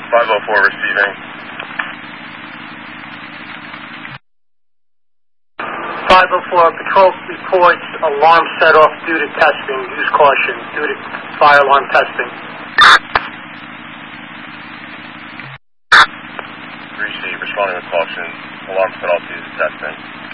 504 receiving. 504, patrol reports alarm set off due to testing. Use caution due to fire alarm testing. Receive, responding with caution. Alarm set off due to testing.